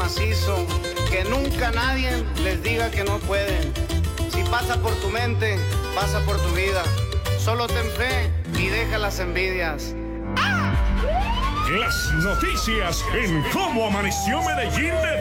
macizo, que nunca nadie les diga que no pueden. Si pasa por tu mente, pasa por tu vida. Solo ten fe y deja las envidias. Las noticias en Cómo Amaneció Medellín de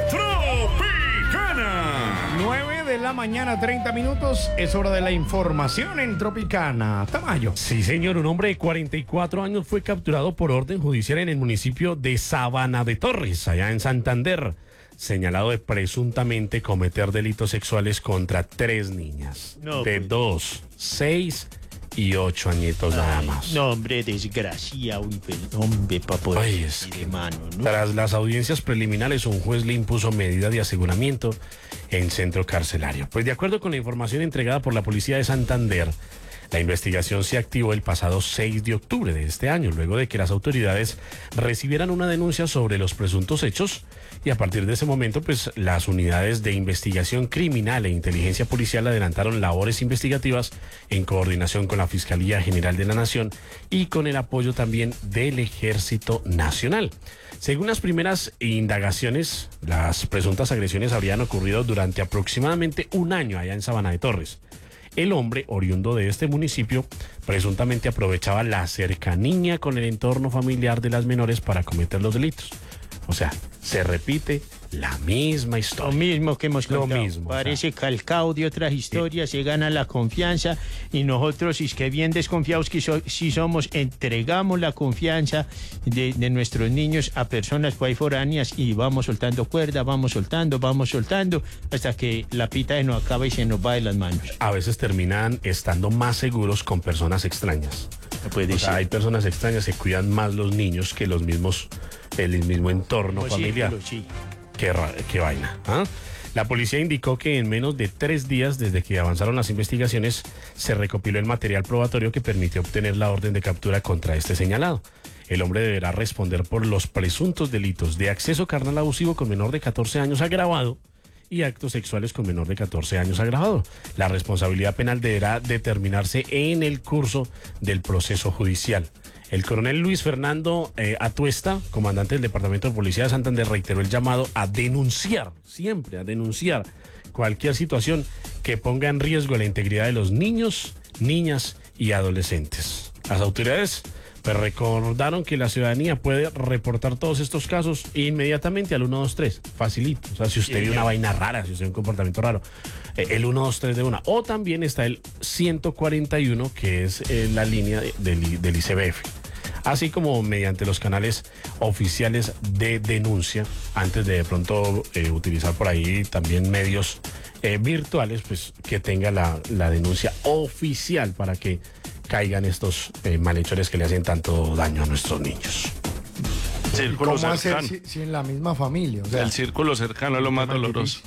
Tropicana. 9 de la mañana, 30 minutos. Es hora de la información en Tropicana. Tamayo. Sí, señor. Un hombre de 44 años fue capturado por orden judicial en el municipio de Sabana de Torres, allá en Santander, señalado de presuntamente cometer delitos sexuales contra 3 niñas. De 2, 6 y 8 añitos nada más. No, hombre, desgracia, uy, hombre, papo. Ay, es que de mano, ¿no? Tras las audiencias preliminares, un juez le impuso medida de aseguramiento en centro carcelario. Pues de acuerdo con la información entregada por la policía de Santander, la investigación se activó el pasado 6 de octubre de este año, luego de que las autoridades recibieran una denuncia sobre los presuntos hechos, y a partir de ese momento, pues las unidades de investigación criminal e inteligencia policial adelantaron labores investigativas en coordinación con la Fiscalía General de la Nación y con el apoyo también del Ejército Nacional. Según las primeras indagaciones, las presuntas agresiones habrían ocurrido durante aproximadamente un año allá en Sabana de Torres. El hombre, oriundo de este municipio, presuntamente aprovechaba la cercanía con el entorno familiar de las menores para cometer los delitos. O sea, se repite la misma historia. Lo mismo que hemos contado. Lo mismo. Parece calcado de otras historias, se gana la confianza y nosotros, es que bien desconfiados que si somos, entregamos la confianza de nuestros niños a personas por ahí foráneas y vamos soltando cuerda, vamos soltando, hasta que la pita se nos acaba y se nos va de las manos. A veces terminan estando más seguros con personas extrañas. O sea, hay personas extrañas que cuidan más los niños que el mismo entorno familiar. Sí. Qué vaina. ¿Ah? La policía indicó que en menos de 3 días desde que avanzaron las investigaciones se recopiló el material probatorio que permitió obtener la orden de captura contra este señalado. El hombre deberá responder por los presuntos delitos de acceso carnal abusivo con menor de 14 años agravado y actos sexuales con menor de 14 años agravado. La responsabilidad penal deberá determinarse en el curso del proceso judicial. El coronel Luis Fernando Atuesta, comandante del Departamento de Policía de Santander, reiteró el llamado a denunciar, siempre a denunciar cualquier situación que ponga en riesgo la integridad de los niños, niñas y adolescentes. Las autoridades recordaron que la ciudadanía puede reportar todos estos casos inmediatamente al 123, facilito. O sea, si usted ve una vaina rara, si usted ve un comportamiento raro, el 123 de una. O también está el 141, que es la línea del ICBF. Así como mediante los canales oficiales de denuncia, antes de pronto utilizar por ahí también medios virtuales, pues que tenga la denuncia oficial para que caigan estos malhechores que le hacen tanto daño a nuestros niños. ¿Cómo hacer si en la misma familia? O sea, el círculo cercano es lo más doloroso.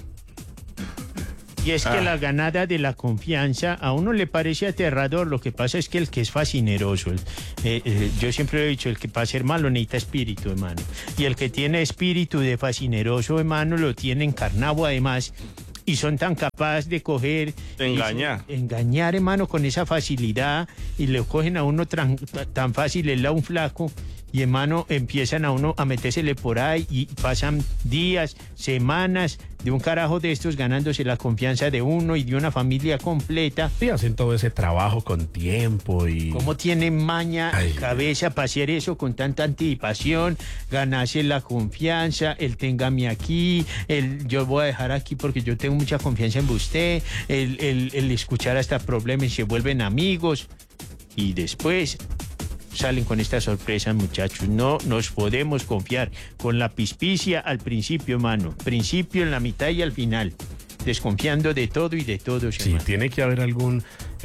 Y es que la ganada de la confianza a uno le parece aterrador. Lo que pasa es que el que es fascineroso, yo siempre he dicho, el que para ser malo necesita espíritu, hermano. Y el que tiene espíritu de fascineroso, hermano, lo tiene encarnado además. Y son tan capaces de coger... Engañar, hermano, con esa facilidad. Y le cogen a uno tan fácil el lado un flaco. Y, hermano, empiezan a uno a metérsele por ahí. Y pasan días, semanas de un carajo de estos ganándose la confianza de uno y de una familia completa. Sí, hacen todo ese trabajo con tiempo y... ¿Cómo tienen maña, cabeza para hacer eso con tanta anticipación? Ganarse la confianza, el téngame aquí, yo voy a dejar aquí porque yo tengo mucha confianza en usted, el escuchar hasta problemas y se vuelven amigos. Y después salen con esta sorpresa, muchachos. No nos podemos confiar. Con la pispicia al principio, hermano. Principio, en la mitad y al final. Desconfiando de todo y de todos. Sí, hermano. Tiene que haber algún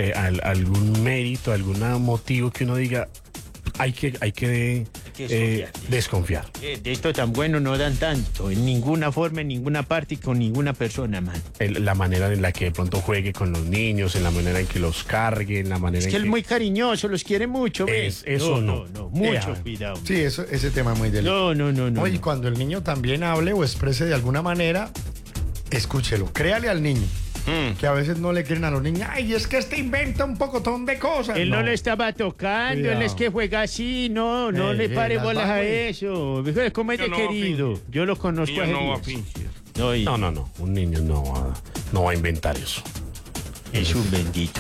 mérito, algún motivo que uno diga, hay que desconfiar. De esto tan bueno no dan tanto, en ninguna forma, en ninguna parte y con ninguna persona, man. La manera en la que de pronto juegue con los niños, en la manera en que los cargue, en la manera es que él es muy cariñoso, los quiere mucho, ¿ves? Eso no. Mucho cuidado. Sí, ese tema es muy delicado. No. Y cuando el niño también hable o exprese de alguna manera, escúchelo, créale al niño. Que a veces no le quieren a los niños. Ay, es que inventa un pocotón de cosas. Él no le estaba tocando, cuidado. Él es que juega así, no le pare bolas a eso. ¿Cómo es de querido? Yo lo conozco a No. Un niño no va a inventar eso. Es un bendito.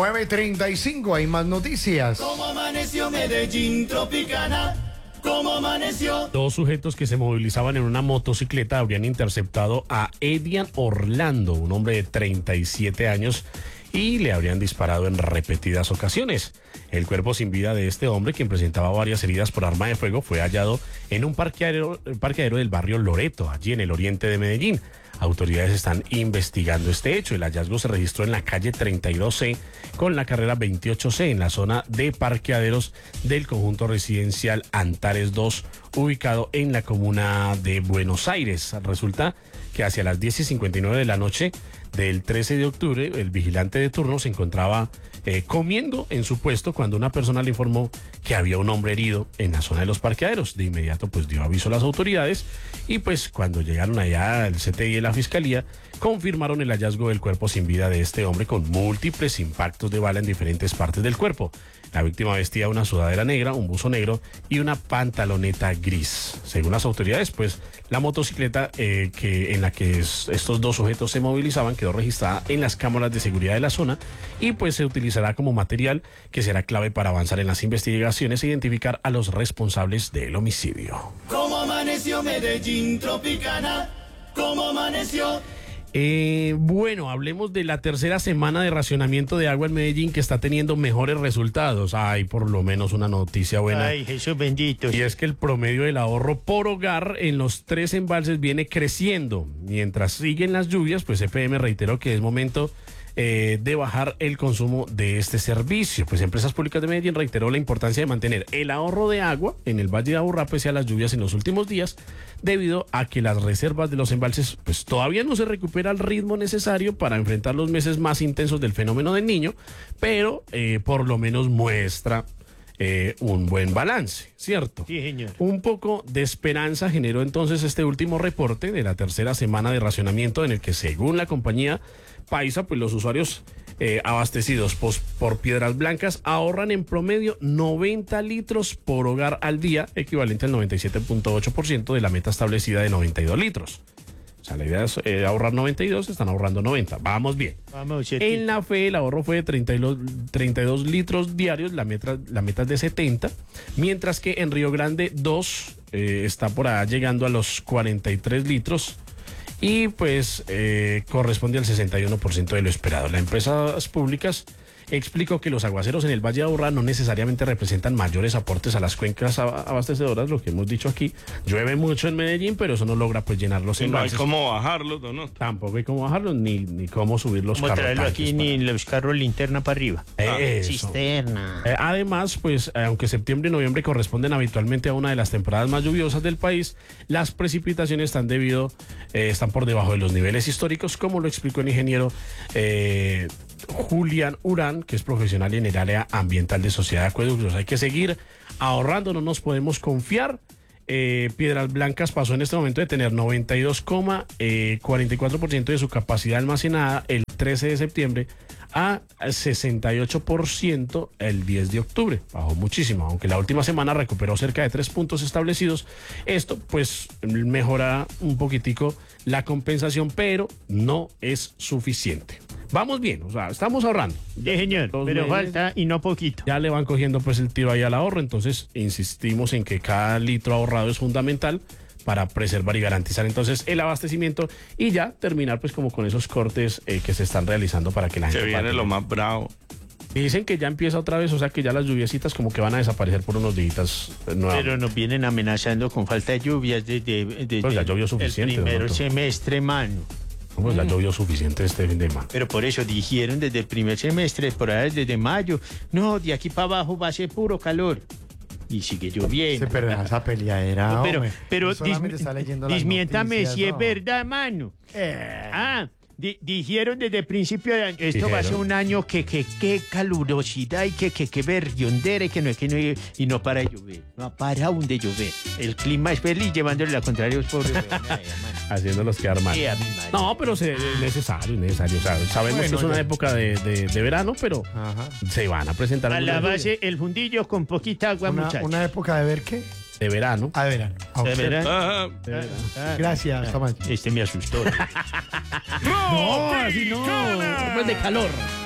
9:35, hay más noticias. ¿Cómo amaneció Medellín Tropicana? ¿Cómo amaneció? Dos sujetos que se movilizaban en una motocicleta habrían interceptado a Edian Orlando, un hombre de 37 años, y le habrían disparado en repetidas ocasiones. El cuerpo sin vida de este hombre, quien presentaba varias heridas por arma de fuego, fue hallado en un parqueadero del barrio Loreto, allí en el oriente de Medellín. Autoridades están investigando este hecho. El hallazgo se registró en la calle 32C con la carrera 28C en la zona de parqueaderos del conjunto residencial Antares 2, ubicado en la comuna de Buenos Aires. Resulta que hacia las 10:59 de la noche del 13 de octubre, el vigilante de turno se encontraba comiendo en su puesto cuando una persona le informó que había un hombre herido en la zona de los parqueaderos. De inmediato pues dio aviso a las autoridades y pues cuando llegaron allá el CTI y la fiscalía confirmaron el hallazgo del cuerpo sin vida de este hombre con múltiples impactos de bala en diferentes partes del cuerpo. La víctima vestía una sudadera negra, un buzo negro y una pantaloneta gris. Según las autoridades, pues la motocicleta en la que estos dos sujetos se movilizaban quedó registrada en las cámaras de seguridad de la zona y pues se utilizará como material que será clave para avanzar en las investigaciones e identificar a los responsables del homicidio. ¿Cómo amaneció Medellín Tropicana? ¿Cómo amaneció? Bueno, hablemos de la tercera semana de racionamiento de agua en Medellín que está teniendo mejores resultados. Hay por lo menos una noticia buena. Ay, Jesús bendito. Y es que el promedio del ahorro por hogar en los 3 embalses viene creciendo. Mientras siguen las lluvias, pues EPM reiteró que es momento de bajar el consumo de este servicio. Pues Empresas Públicas de Medellín reiteró la importancia de mantener el ahorro de agua en el Valle de Aburrá pese a las lluvias en los últimos días, debido a que las reservas de los embalses pues todavía no se recupera al ritmo necesario para enfrentar los meses más intensos del fenómeno del Niño, pero por lo menos muestra un buen balance, ¿cierto? Sí, señor. Un poco de esperanza generó entonces este último reporte de la tercera semana de racionamiento en el que, según la compañía Paisa, pues los usuarios abastecidos por Piedras Blancas ahorran en promedio 90 litros por hogar al día, equivalente al 97.8% de la meta establecida de 92 litros. O sea, la idea es ahorrar 92, están ahorrando 90. Vamos bien. Vamos, en la FE el ahorro fue de 32 litros diarios, la meta es de 70, mientras que en Río Grande 2 está por allá llegando a los 43 litros. Y pues corresponde al 61% de lo esperado. Las Empresas Públicas explicó que los aguaceros en el Valle de Aburrá no necesariamente representan mayores aportes a las cuencas abastecedoras, lo que hemos dicho aquí. Llueve mucho en Medellín, pero eso no logra pues llenar los embalses. No hay cómo bajarlos, ¿no? Tampoco hay cómo bajarlos, ni cómo subir los carros. traerlo aquí, ni los carros linterna para arriba. Cisterna. Además, pues, aunque septiembre y noviembre corresponden habitualmente a una de las temporadas más lluviosas del país, las precipitaciones están por debajo de los niveles históricos, como lo explicó el ingeniero Julián Urán, que es profesional en el área ambiental de Sociedad de Acueductos. Hay que seguir ahorrando, no nos podemos confiar. Piedras Blancas pasó en este momento de tener 92,44% de su capacidad almacenada el 13 de septiembre a 68% el 10 de octubre. Bajó muchísimo, aunque la última semana recuperó cerca de 3 puntos establecidos. Esto pues mejora un poquitico la compensación, pero no es suficiente. Vamos bien, o sea, estamos ahorrando. Sí, señor, pero falta y no poquito. Ya le van cogiendo pues el tiro ahí al ahorro, entonces insistimos en que cada litro ahorrado es fundamental para preservar y garantizar entonces el abastecimiento y ya terminar pues como con esos cortes que se están realizando para que la gente... Se viene lo más bravo. Dicen que ya empieza otra vez, o sea que ya las lluviecitas como que van a desaparecer por unos días nuevamente. Pero nos vienen amenazando con falta de lluvias desde pues ya llovió suficiente, el primer doctor. semestre, mano. Pues ya llovió suficiente este fin de semana. Pero por eso dijeron desde el primer semestre, por ahí desde mayo, no, de aquí para abajo va a ser puro calor. Y sigue lloviendo. Se perderá esa peleadera, No, hombre. pero Solamente está leyendo las desmiéntame noticias, si es no. verdad, mano. Dijeron desde el principio de año, esto va a ser un año que calurosidad y que berriondera y que no y no para de llover. No ha parado de llover. El clima es feliz llevándole la contraria a los pobres. Haciéndolos quedar mal. Sí, a mi madre. No, pero es necesario. O sea, sabemos Bueno, que es una ya. época de verano, pero Ajá. se van a presentar A la algunas base, el fundillo con poquita agua, muchachos. Una época de ver qué. de verano. A verano. A ¿De usted. verdad? Ah, Gracias, Tamayo. Este me asustó. No, así no. Tropicana. Pues de calor.